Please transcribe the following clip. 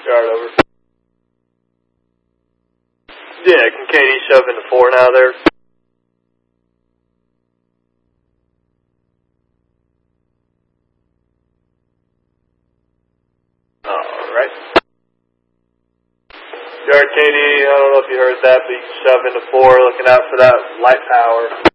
Yard over. Yeah, can Katie shove into 4 now there? Alright. Yard Katie, I don't know if you heard that, but you can shove into 4, looking out for that light power.